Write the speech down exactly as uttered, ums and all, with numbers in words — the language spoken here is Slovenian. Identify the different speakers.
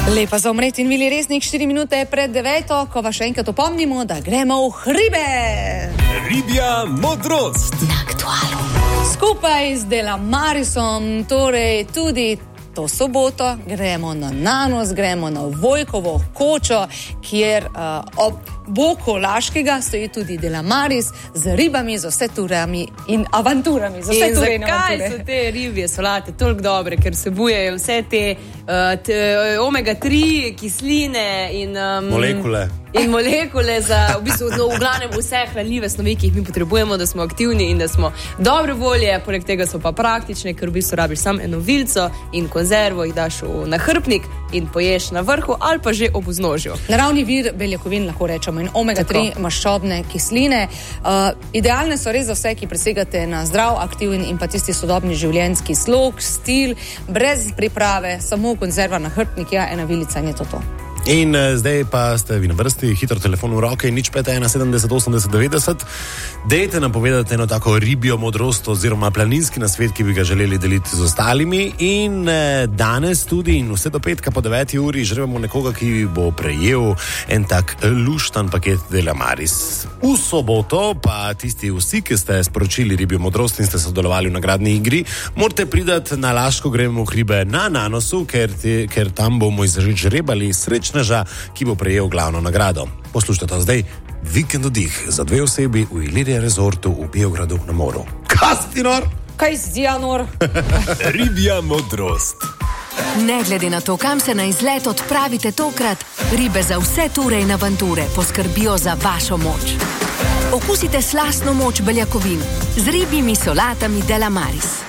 Speaker 1: Lepa za omret in vili resnik štiri minute pred deveto, ko vas še enkrat opomnimo, da gremo v hribe.
Speaker 2: Ribja modrost.
Speaker 1: Na Aktualu. Skupaj z Delamarisom, torej tudi to soboto, gremo na Nanos, gremo na Vojkovo kočo, kjer uh, ob boku Laškega stoji tudi Delamaris z ribami, z vse turami in avanturami. Z vse
Speaker 3: in
Speaker 1: zakaj
Speaker 3: avanture. So te ribje solate toliko dobre, ker vsebujejo vse te, uh, te omega tri kisline in um,
Speaker 4: molekule.
Speaker 3: In molekule za v bistvu no, v glavnem vse hranljive snovi, ki jih mi potrebujemo, da smo aktivni in da smo dobre volje, poleg tega so pa praktične, ker v bistvu rabiš samo eno vilico in konzervo, jih daš v nahrbnik in poješ na vrhu ali pa že ob vznožju.
Speaker 1: Naravni vir beljakovin, lahko rečemo, in omega tri maščobne kisline. Uh, idealne so res za vse, ki presegate na zdrav, aktiven in pa tisti sodobni življenjski slog, stil, brez priprave, samo konzerva na hrbnik, ja, ena vilica in je to to.
Speaker 4: In uh, zdaj pa ste vi na vrsti, hitro telefon v roke, nič pet ena sedemdeset osemdeset devetdeset. Dejte nam povedati eno tako ribjo modrost oziroma planinski nasvet, ki bi ga želeli deliti z ostalimi. In uh, danes tudi in vse do petka po deveti uri žrebamo nekoga, ki bo prejel en tak luštan paket Delamaris. V soboto pa tisti vsi, ki ste sporočili ribjo modrost in ste sodelovali v nagradni igri, morate priti na Laško, gremo v hribe na Nanosu, ker, te, ker tam bomo izžrebali srečne ki bo prejel glavno nagrado. Poslušajte zdaj Vikend oddih za dve osebi v Ilirija Resortu v Beogradu na moru. Kastinor!
Speaker 1: Kaj zdijanor?
Speaker 2: Ribja modrost.
Speaker 5: Ne glede na to, kam se na izlet odpravite tokrat, ribe za vse ture in avanture poskrbijo za vašo moč. Okusite slastno moč beljakovin z ribjimi solatami Delamaris.